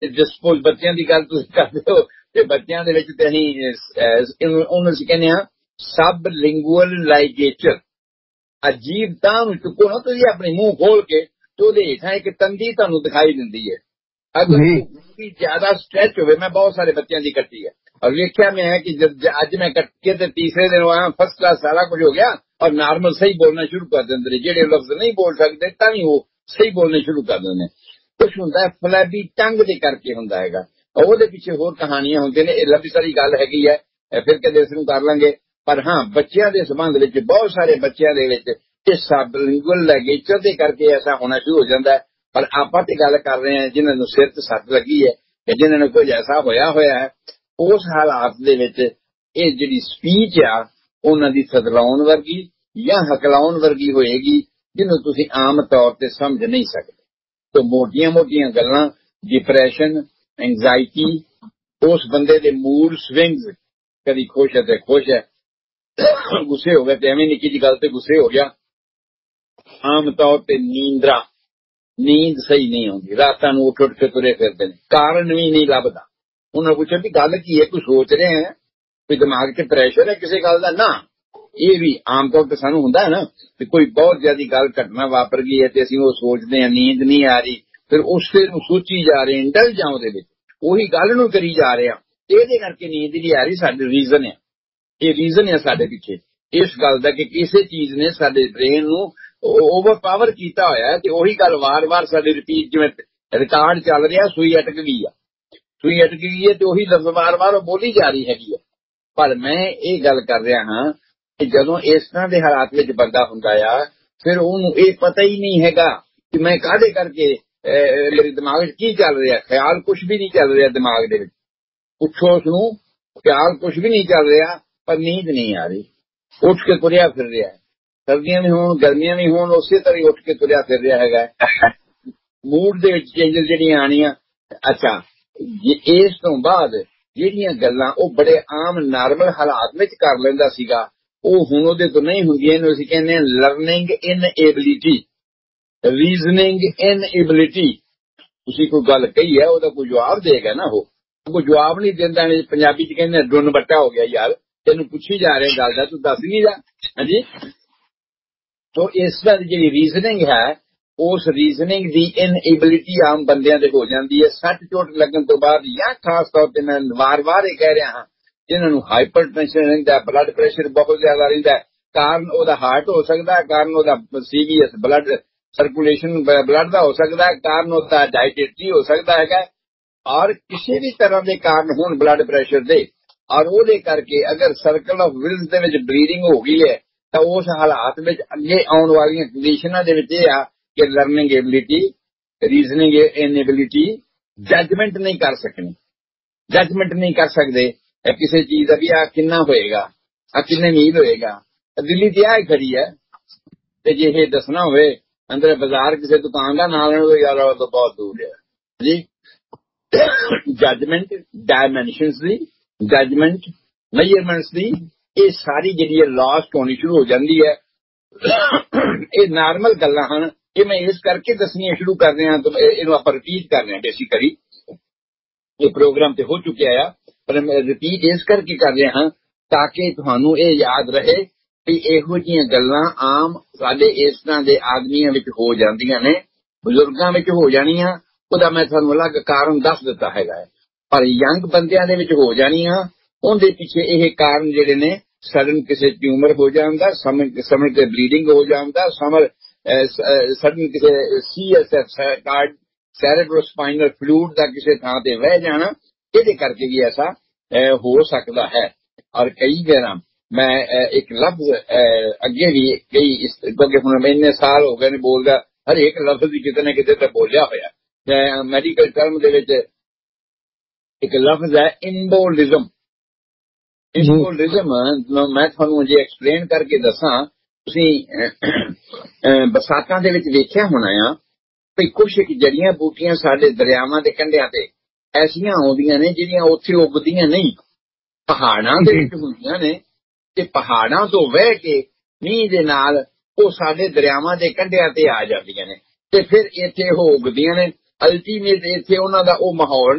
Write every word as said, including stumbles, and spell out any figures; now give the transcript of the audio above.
Dispose बच्चों की गल तुसीं करदे हो ते बच्चों दे विच ते असीं उहनूं असीं कहने आ सब लिंगुअल लाइगेचर अजीब तां चुको ना तुसीं अपने मुंह खोल के तो ਉਹਦੇ ਹੇਠਾਂ एक तंदी ਤੁਹਾਨੂੰ दिखाई दिंदी है। अगर कोई ज्यादा स्ट्रेच हो, मैं बहुत सारे बच्चों की कट्टी है और वेख्या मैं है कि जब अज मैं कट के ते तीसरे दिन आया फर्स्ट क्लास सारा कुछ हो गया और नॉर्मल सही बोलना शुरू कर देंगे, जेडे लफ्ज नहीं बोल सकते तां वो सही बोलने शुरू कर देंगे। कुछ होंगे फलैबी टंग दे करके होंगे है और वो पिछे होर कहानियां होंगे ने, लंबी सारी गल हैगी है, फिर कदे इसनूं कर लांगे। पर हाँ बच्चों के संबंध में बहुत सारे बच्चों के सब लिंगुअल लैंग्वेज दे करके ऐसा होना शुरू हो जाता है। पर आपां ते गल कर रहे हैं जिन्होंने सिर ते सट लगी है, जिन्होंने कुछ ऐसा होया होया है, उस हालात दे विच ये जिहड़ी स्पीच आ उन्हां दी सदलाउण वर्गी या हकलाउण वर्गी होएगी जिन्हों तुसीं आम तौर ते समझ नहीं सकते। तो मोटियां मोटियां गल्लां, डिप्रैशन, एंजाइटी, उस बंदे दे मूड स्विंग्स, कदी खुश है ते खुश है, गुस्से हो गए तो एवं निक्की जी गल ते गुस्से हो गया। आम तौर पर नींदरा, नींद सही नहीं आती, रातां नूं उठ उठ के तुरे फिरदे ने, कारण भी नहीं लभदा। उन्होंने पूछा भी गल की है, कुछ सोच रहे हैं, कोई दिमाग च प्रेशर है किसी गल का? ना, ये भी आम तौर पर सानू हुंदा है ना कि कोई बहुत ज्यादा गल घटना वापर गई है तो असीं वो सोचते हैं, नींद नहीं आ रही, फिर उससे सोची जा रहे हैं, इंडल जाओ दे विच उही गल नूं करी जा रहे हैं, इहदे करके नींद नहीं आ रही। साडे रीजन है, ये रीजन है साडे पिछे इस गल दा कि किसी चीज ने साडे ब्रेन नूं ओवर पावर किया होया है, तो उही गल वार वार साडे रिपीट, जिवें रिकॉर्ड चल रहा, सूई अटक गई है, सूई अटक गई है तो उही लफ्ज वार वार बोली जा रही हैगी है। पर मैं ये गल कर रहा हाँ कि जदों इस तरह के हालात में बंदा हुंदा आ, फिर उन्होंने ये पता ही नहीं हैगा कि मैं काहदे करके मेरे दिमाग की चल रहा, ख्याल कुछ भी नहीं चल रहा दिमाग दे विच। पुछो उसनूं, ख्याल कुछ भी नहीं चल रहा, पर नींद नहीं आ रही, उठ के तुरिया फिर रहा है, सर्दियां भी होण गर्मियां भी होण उसे तरह उठ के तुरिया फिर रहा है। मूड दे विच चेंजेस जिहड़ियां आणियां। अच्छा, इस तो बाद जिहड़ियां गल्लां ओ बड़े आम नॉर्मल हालात विच कर लैंदा सीगा, ਉਹ ਹੁਣ ਉਹਦੇ ਤੋਂ ਨਹੀਂ ਹੁੰਦੀਆਂ। ਇਹਨੂੰ ਅਸੀਂ ਕਹਿੰਦੇ ਹਾਂ ਲਰਨਿੰਗ ਇਨਏਬਿਲਿਟੀ, ਰੀਜ਼ਨਿੰਗ ਇਨਏਬਿਲਿਟੀ। ਤੁਸੀਂ ਕੋਈ ਗੱਲ ਕਹੀ ਹੈ, ਉਹਦਾ ਕੋਈ ਜਵਾਬ ਦੇਗਾ ਨਾ, ਉਹ ਕੋਈ ਜਵਾਬ ਨਹੀਂ ਦਿੰਦਾ। ਪੰਜਾਬੀ ਚ ਕਹਿੰਦੇ ਡੁੰਨ ਬੱਟਾ ਹੋ ਗਿਆ ਯਾਰ, ਤੈਨੂੰ ਪੁੱਛੀ ਜਾ ਰਿਹਾ ਗੱਲ ਦਾ, ਤੂੰ ਦੱਸ ਨਹੀਂ ਜਾ। ਹਾਂਜੀ, तो इस तरह की जी रीजनिंग है, उस रीजनिंग की इनएबिलिटी आम बंदियां दे हो जाती है सट चोट लगन तो बाद, या खास तौर पर मैं वार वार ये कह रहा हाँ जिन्होंने हाइपर टेंशन रहिंदा, ब्लड प्रेशर बहुत ज्यादा रहिंदा, कारण ओदा हार्ट हो सकता है, कारण ओदा सीवीएस ब्लड सर्कुलेशन ब्लड का हो सकता है, कारण ओदा डायबिटीज हो सकता है, और किसी भी तरह के कारण होण ब्लड प्रेशर दे, और ओदे करके अगर circle of Wills they which bleeding हो गई है तो उस हालात में अगे आने वाली कंडीशनां दे विच यह आ कि learning ability, reasoning inability, judgement नहीं कर सकनी, जजमेंट नहीं कर सकते किसी चीज का भी आ किन्ना होएगा, आ किन्ने मील होएगा। दिल्ली ते आ खड़ी है ते जे ये दसना होवे अंदर बाजार किसी दुकान का नाम लेना तो यार तो बहुत दूर है जी। जजमेंट, डायमेंशनस दी जजमेंट, मेजरमेंट्स दी ये सारी जी लॉस्ट होनी शुरू हो जाती है। ये नॉर्मल गल्लां हन, ये मैं इस करके दसनियां शुरू कर रहा तो इन्हूं आपां रिपीट कर रहे हैं। बेसिकली ये प्रोग्राम तो हो चुके आ, पर मैं रिपीट इस करके कर रहा हाँ ताकि तुहानूं ये याद रहे कि इहो जिहियां गल्लां आम साडे इस तरह के आदमियां विच हो जांदियां ने, बजुर्गां विच हो जाणियां, ਉਹਦਾ मैं तुहानूं अलग कारण दस दिता हैगा है, पर यंग बंदियां दे विच हो जाणियां ਉਹਦੇ ਪਿੱਛੇ ਇਹ ਕਾਰਨ ਜਿਹੜੇ ਨੇ ਸਡਨ ਕਿਸੇ ਟਿਊਮਰ ਹੋ ਜਾਂਦਾ, ਸਮਝ ਸਮਝ ਤੇ ਬਲੀਡਿੰਗ ਹੋ ਜਾਂਦਾ, ਸਮਝ ਸਡਨ ਕਿਸੇ ਸੀਐਸਐਫ ਕਾਰਡ ਸੈਰੇਬਰੋਸਪਾਈਨਲ ਫਲੂਇਡ ਦਾ ਕਿਸੇ ਥਾਂ ਤੇ ਵਹਿ ਜਾਣਾ, ਇਹਦੇ ਕਰਕੇ ਵੀ ਐਸਾ ਹੋ ਸਕਦਾ है। और कई बार मैं एक लफ्ज अगे भी कई क्योंकि हुण इन्ने साल हो गए ने बोलदा, हर एक लफ्ज ही किते ना किते ते बोलिया होया। मैडिकल टर्म दे विच एक लफ्ज है इंबोलिज्म। इंबोलिज्म मैं तुहानूं जे एक्सप्लेन करके दसां, तुसीं बरसातां दे विच वेखिया होना आ भी कुछ जड़ियां बूटियां साडे दरियावां दे कंढियां ते ऐसियां आउंदियां ने जिहड़ियां उत्थे उगदियां नहीं, पहाड़ां दे विच हुंदियां ने, ते पहाड़ां तो वह के मींह दे नाल ਉਹ ਸਾਡੇ ਦਰਿਆਵਾਂ ਦੇ ਕੰਢਿਆਂ ਤੇ ਆ ਜਾਂਦੀਆਂ ਨੇ ਤੇ ਫਿਰ ਇੱਥੇ ਉਹ ਉਗਦੀਆਂ ਨੇ। ਅਲਟੀਮੇਟ ਇੱਥੇ ਉਹਨਾਂ ਦਾ ਉਹ ਮਾਹੌਲ